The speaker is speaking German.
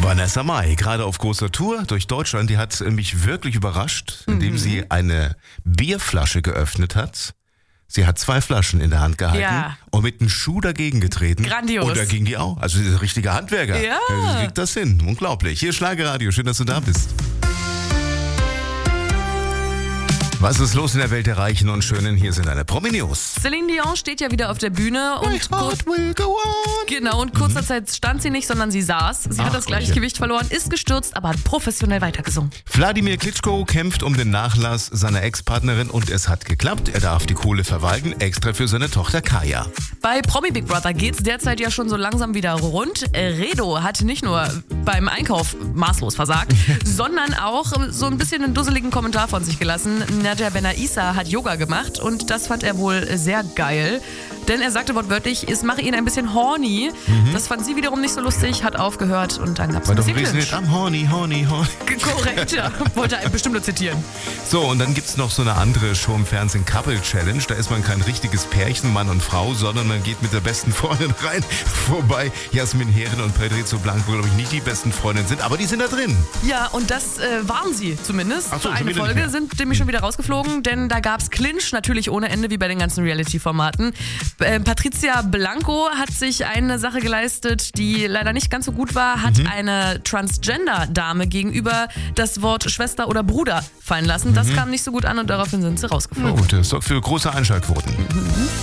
Vanessa Mai, gerade auf großer Tour durch Deutschland, die hat mich wirklich überrascht, indem sie eine Bierflasche geöffnet hat. Sie hat 2 Flaschen in der Hand gehalten und mit einem Schuh dagegen getreten. Grandios. Und da ging die auch. Also dieser richtige Handwerker. Ja. Der kriegt das hin. Unglaublich. Hier Schlagerradio. Schön, dass du da bist. Was ist los in der Welt der Reichen und Schönen? Hier sind deine Promi-News. Celine Dion steht ja wieder auf der Bühne My und heart will go on. genau, und kurzer Zeit stand sie nicht, sondern sie saß. Sie hat das Gleichgewicht verloren, ist gestürzt, aber hat professionell weitergesungen. Wladimir Klitschko kämpft um den Nachlass seiner Ex-Partnerin und es hat geklappt. Er darf die Kohle verwalten, extra für seine Tochter Kaya. Bei Promi Big Brother geht's derzeit ja schon so langsam wieder rund. Redo hat nicht nur beim Einkauf maßlos versagt, sondern auch so ein bisschen einen dusseligen Kommentar von sich gelassen. Nadja Benaissa hat Yoga gemacht und das fand er wohl sehr geil. Denn er sagte wortwörtlich, es mache ihn ein bisschen horny. Das fand sie wiederum nicht so lustig, hat aufgehört und dann gab es ein bisschen Clinch. I'm horny, horny, horny. Korrekt, ja. Wollte er bestimmt nur zitieren. So, und dann gibt's noch so eine andere Show im Fernsehen, Couple Challenge. Da ist man kein richtiges Pärchen, Mann und Frau, sondern man geht mit der besten Freundin rein. Wobei Jasmin Herren und Pedrizzo Blanco, glaube ich, nicht die besten Freundinnen sind, aber die sind da drin. Ja, und das waren sie zumindest. Ach so, für schon eine wieder Folge nicht mehr. sind nämlich schon wieder rausgeflogen, denn da gab's Clinch, natürlich ohne Ende, wie bei den ganzen Reality-Formaten. Patricia Blanco hat sich eine Sache geleistet, die leider nicht ganz so gut war, hat eine Transgender-Dame gegenüber das Wort Schwester oder Bruder fallen lassen. Das kam nicht so gut an und daraufhin sind sie Na rausgeflogen. gut, das sorgt für große Einschaltquoten.